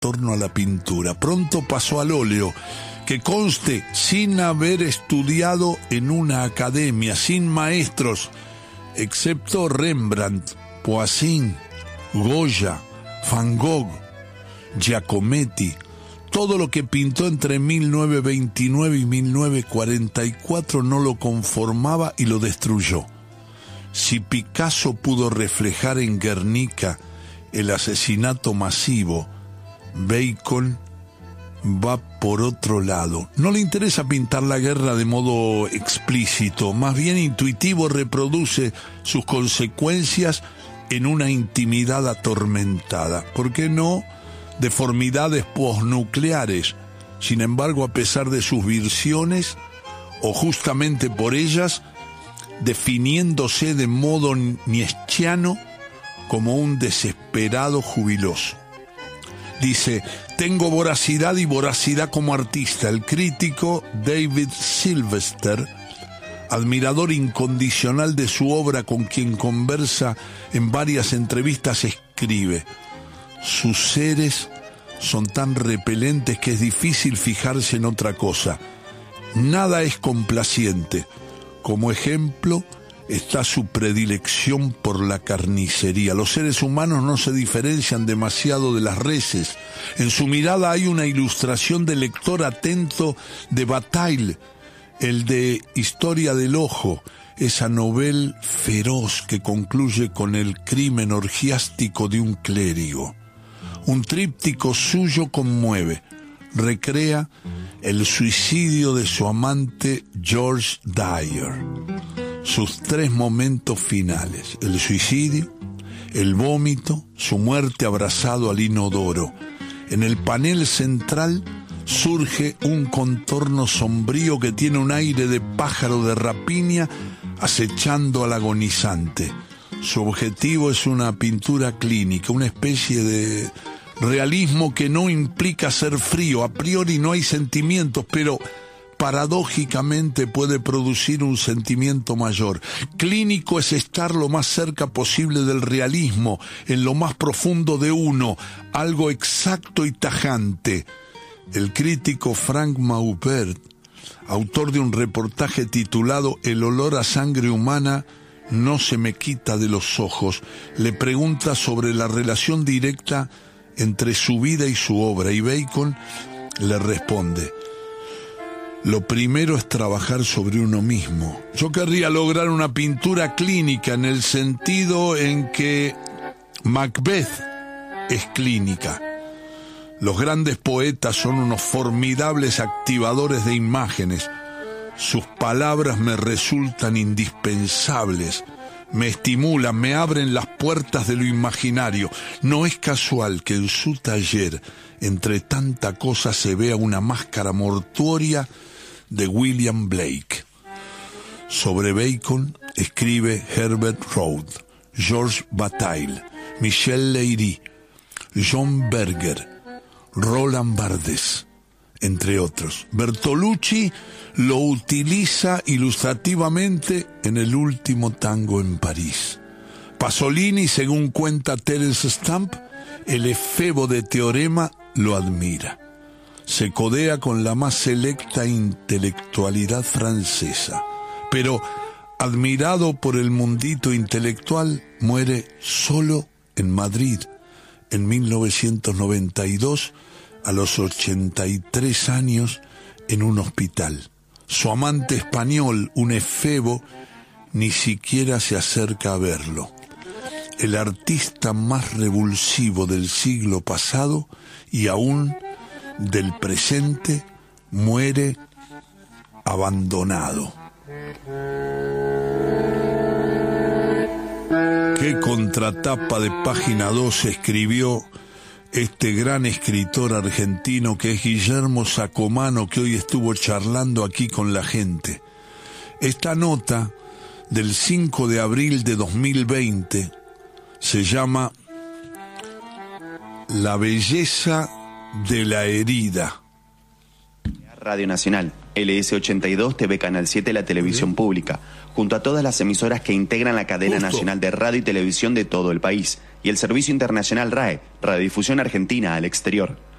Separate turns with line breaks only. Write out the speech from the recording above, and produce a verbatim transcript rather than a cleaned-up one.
torno a la pintura. Pronto pasó al óleo, que conste, sin haber estudiado en una academia, sin maestros, excepto Rembrandt, Poussin, Goya, Van Gogh, Giacometti. Todo lo que pintó entre mil novecientos veintinueve y mil novecientos cuarenta y cuatro no lo conformaba y lo destruyó. Si Picasso pudo reflejar en Guernica el asesinato masivo, Bacon va por otro lado. No le interesa pintar la guerra de modo explícito, más bien intuitivo, reproduce sus consecuencias en una intimidad atormentada. ¿Por qué no deformidades posnucleares? Sin embargo, a pesar de sus visiones, o justamente por ellas, definiéndose de modo nietzscheano como un desesperado jubiloso. Dice: tengo voracidad y voracidad como artista. El crítico David Sylvester, admirador incondicional de su obra, con quien conversa en varias entrevistas, escribe: sus seres son tan repelentes que es difícil fijarse en otra cosa. Nada es complaciente. Como ejemplo está su predilección por la carnicería. Los seres humanos no se diferencian demasiado de las reses. En su mirada hay una ilustración del lector atento de Bataille, el de Historia del Ojo, esa novela feroz que concluye con el crimen orgiástico de un clérigo. Un tríptico suyo conmueve, recrea el suicidio de su amante George Dyer. Sus tres momentos finales: el suicidio, el vómito, su muerte abrazado al inodoro. En el panel central surge un contorno sombrío que tiene un aire de pájaro de rapiña acechando al agonizante. Su objetivo es una pintura clínica, una especie de realismo que no implica ser frío. A priori no hay sentimientos, pero paradójicamente puede producir un sentimiento mayor. Clínico es estar lo más cerca posible del realismo, en lo más profundo de uno, algo exacto y tajante. El crítico Frank Maubert, autor de un reportaje titulado El olor a sangre humana no se me quita de los ojos, le pregunta sobre la relación directa entre su vida y su obra, y Bacon le responde: lo primero es trabajar sobre uno mismo. Yo querría lograr una pintura clínica en el sentido en que Macbeth es clínica. Los grandes poetas son unos formidables activadores de imágenes. Sus palabras me resultan indispensables, me estimulan, me abren las puertas de lo imaginario. No es casual que en su taller, entre tanta cosa, se vea una máscara mortuoria de William Blake. Sobre Bacon escribe Herbert Roth, Georges Bataille, Michel Leiry, John Berger, Roland Barthes, entre otros. Bertolucci lo utiliza ilustrativamente en El último tango en París. Pasolini, según cuenta Terence Stamp, el efebo de Teorema lo admira. Se codea con la más selecta intelectualidad francesa, pero admirado por el mundito intelectual, muere solo en Madrid en mil novecientos noventa y dos, a los ochenta y tres años, en un hospital. Su amante español, un efebo, ni siquiera se acerca a verlo. El artista más revulsivo del siglo pasado y aún del presente muere abandonado. Qué contratapa de página doce escribió este gran escritor argentino que es Guillermo Sacomano, que hoy estuvo charlando aquí con la gente. Esta nota del cinco de abril de dos mil veinte se llama La belleza de la herida.
Radio Nacional, L S ochenta y dos, T V Canal siete, la televisión pública, junto a todas las emisoras que integran la cadena
Justo.
nacional de radio y televisión de todo el país, y el servicio internacional R A E, Radiodifusión Argentina al exterior.